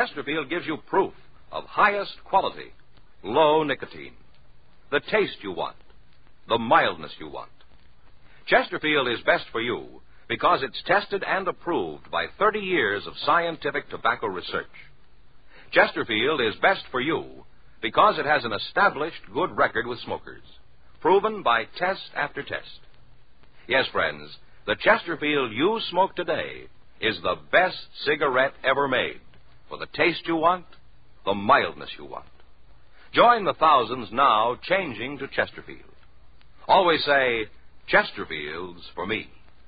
Chesterfield gives you proof of highest quality, low nicotine, the taste you want, the mildness you want. Chesterfield is best for you because it's tested and approved by 30 years of scientific tobacco research. Chesterfield is best for you because it has an established good record with smokers, proven by test after test. Yes, friends, the Chesterfield you smoke today is the best cigarette ever made for the taste you want, the mildness you want. Join the thousands now changing to Chesterfield. Always say, Chesterfield's for me.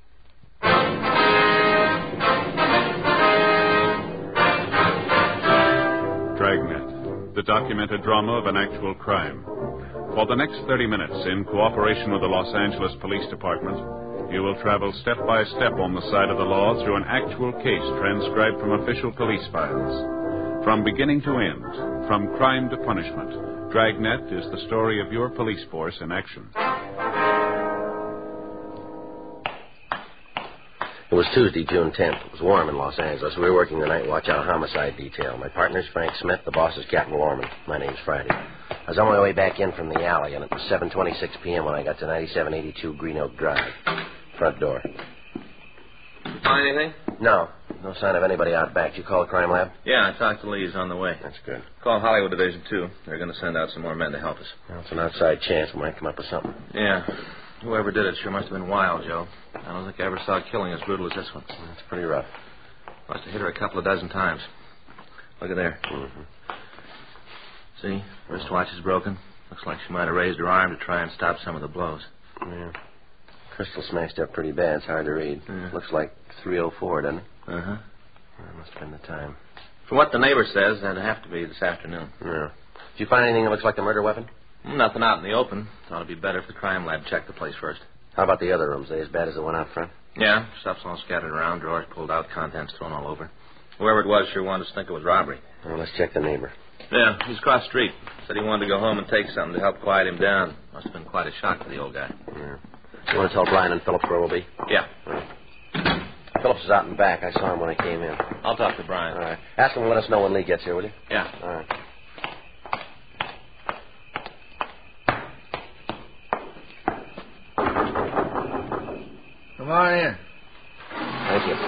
Dragnet, the documented drama of an actual crime. For the next 30 minutes, in cooperation with the Los Angeles Police Department, you will travel step by step on the side of the law through an actual case transcribed from official police files. From beginning to end, from crime to punishment, Dragnet is the story of your police force in action. It was Tuesday, June 10th. It was warm in Los Angeles. We were working the night watch out homicide detail. My partner's Frank Smith. The boss is Captain Lorman. My name's Friday. I was on my way back in from the alley, and it was 7:26 p.m. when I got to 9782 Green Oak Drive. Front door. Find anything? No. No sign of anybody out back. Did you call the crime lab? Yeah, I talked to Lee. He's on the way. That's good. Call Hollywood Division 2. They're going to send out some more men to help us. Well, it's an outside chance. We might come up with something. Yeah. Whoever did it sure must have been wild, Joe. I don't think I ever saw a killing as brutal as this one. It's pretty rough. Must have hit her a couple of dozen times. Look at there. Mm-hmm. See? Wristwatch is broken. Looks like she might have raised her arm to try and stop some of the blows. Yeah. Crystal smashed up pretty bad. It's hard to read. Yeah. Looks like 3:04, doesn't it? Uh-huh. That must have been the time. From what the neighbor says, that'd have to be this afternoon. Yeah. Did you find anything that looks like a murder weapon? Nothing out in the open. Thought it'd be better if the crime lab checked the place first. How about the other rooms? Are they as bad as the one out front? Yeah, stuff's all scattered around, drawers pulled out, contents thrown all over. Whoever it was sure wanted us to think it was robbery. Well, let's check the neighbor. Yeah, he's across the street. Said he wanted to go home and take something to help quiet him down. Must have been quite a shock to the old guy. Yeah. You want to tell Brian and Phillips where we'll be? Yeah. Right. Phillips is out in back. I saw him when I came in. I'll talk to Brian. All right. Ask him to let us know when Lee gets here, will you? Yeah. All right. Come on in. Thank you.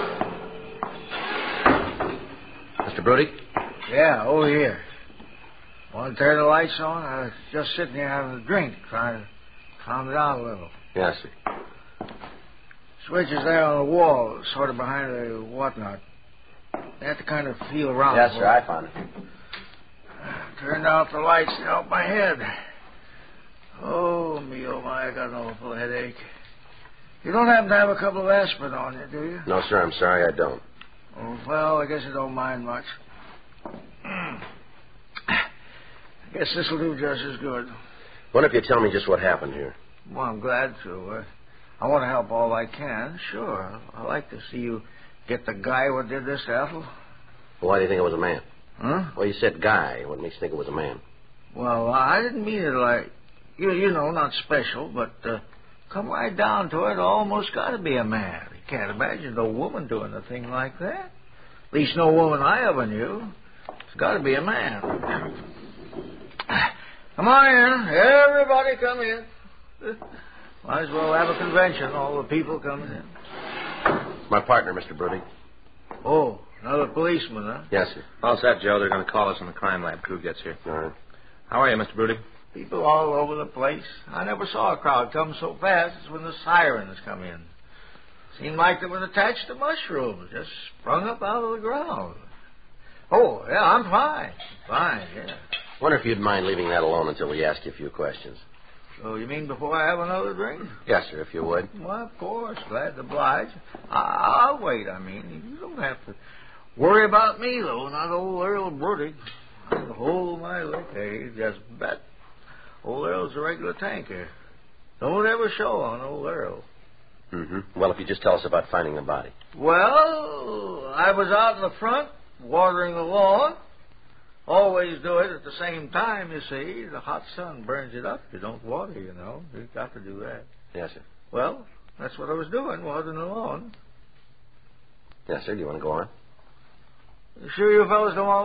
Mr. Brody? Yeah, over here. Want to turn the lights on? I was just sitting here having a drink, trying to calm down a little. Yes, sir. Switch is there on the wall, sort of behind the whatnot. You have to kind of feel around. Yes, sir, I found it. Turned out the lights to help my head. Oh, my, I got an awful headache. You don't happen to have a couple of aspirin on you, do you? No, sir, I'm sorry, I don't. Oh, well, I guess you don't mind much. I guess this'll do just as good. What if you tell me just what happened here? Well, I'm glad to. I want to help all I can, sure. I'd like to see you get the guy who did this, Ethel. Well, why do you think it was a man? Huh? Well, you said guy. What makes you think it was a man? Well, I didn't mean it like, you know, not special, but come right down to it, almost got to be a man. You can't imagine no woman doing a thing like that. At least no woman I ever knew. It's got to be a man. Come on in. Everybody come in. Might as well have a convention, all the people coming in. My partner, Mr. Brody. Oh, another policeman, huh? Yes, sir. All set, Joe. They're going to call us when the crime lab crew gets here. All right. How are you, Mr. Broody? People all over the place. I never saw a crowd come so fast as when the sirens come in. Seemed like they was attached to mushrooms, just sprung up out of the ground. Oh, yeah, I'm fine. Fine, yeah. Wonder if you'd mind leaving that alone until we ask you a few questions. So you mean before I have another drink? Yes, sir, if you would. Well, of course. Glad to oblige. I'll wait, I mean. You don't have to worry about me, though, not old Earl Brody. I'll hold my liquor, you just bet. Old Earl's a regular tanker. Don't ever show on old Earl. Mm-hmm. Well, if you just tell us about finding the body. Well, I was out in the front watering the lawn. Always do it at the same time, you see. The hot sun burns it up. You don't water, you know. You've got to do that. Yes, sir. Well, that's what I was doing, watering the lawn. Yes, sir. Do you want to go on? You sure you fellas don't want